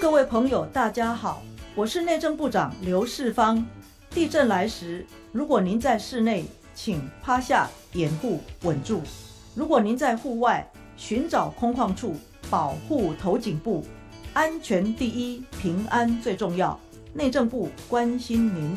各位朋友大家好，我是内政部长刘世芳。地震来时，如果您在室内，请趴下掩护稳住；如果您在户外，寻找空旷处保护头颈部。安全第一，平安最重要。内政部关心您。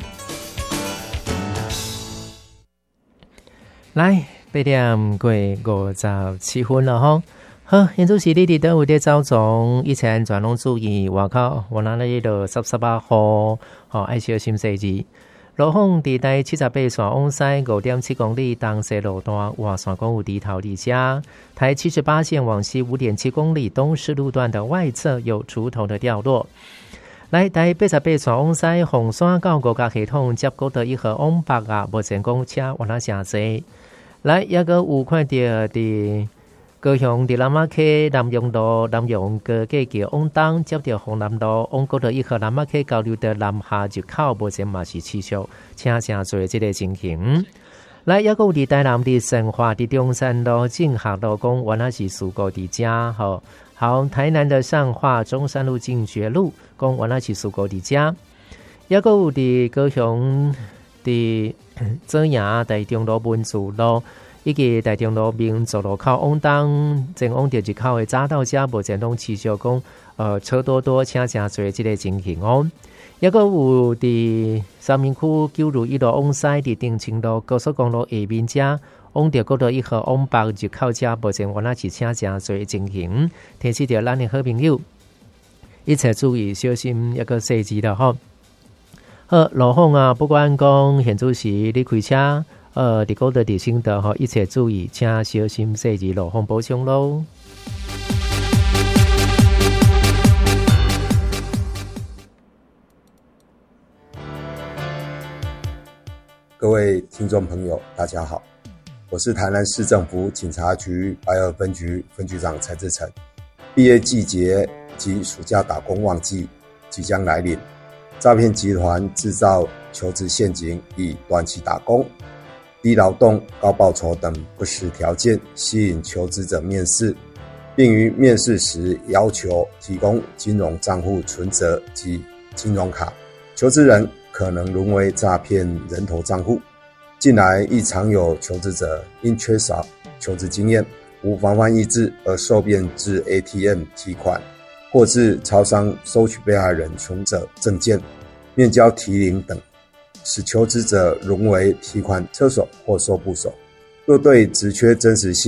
来，8點過57分了吼。好，現在是你哋都有啲走總，一切安全攏注意。外口我那裡就18號，愛小心細緻。路況地帶78線往西5.7公里，東西路段外線公路地頭地下。台78線往西5.7公里，東勢路段的外側有竹頭的掉落。來，台88線往西紅山到五甲系統接國道1號往北啊，目前公車往那城濟。來，一個有看到的高雄的南馬溪南陽路南陽高架橋往東接到紅南路往國道1號南馬溪交流道南下入口，目前嘛是持續車城做這個情形。來，一個有台南的神華的中山路進學路公原來是事故的家吼。好，台南的上化中山路進學路公原來是事故的家。一個有的高雄的左營台中路文殊路以及台中路民族路口往東前往到入口的匝道車，目前攏持續講車多車真多這個情形哦。一個有的三民區九如一路往西的定清路高速公路下面車往到國道1號往北入口車，目前原來是車真多情形。提示到咱的好朋友一切注意小心一個細節了吼。好，路況啊，不管講現在是你開車在高道地心道一切注意，請小心細緻路況補充咯。 各位听众朋友大家好，我是台南市政府警察局白河分局分局长蔡志成。毕业季节及暑假打工旺季即将来临，诈骗集团制造求职陷阱，以短期打工、低劳动、高报酬等不实条件吸引求职者面试，并于面试时要求提供金融账户存折及金融卡，求职人可能沦为诈骗人头账户。近来亦常有求职者因缺少求职经验，无防范意志而受骗至 ATM 提款，或至超商收取被害人存折证件、面交提领等，使求职者沦为提款车手或收簿手。若对职缺真实性